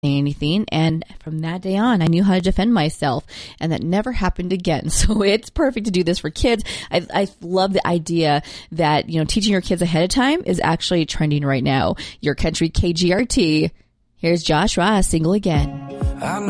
anything. And from that day on, I knew how to defend myself, and that never happened again. So it's perfect to do this for kids. I love the idea that, teaching your kids ahead of time is actually trending right now. Your country KGRT. Here's Josh Ross, Single Again.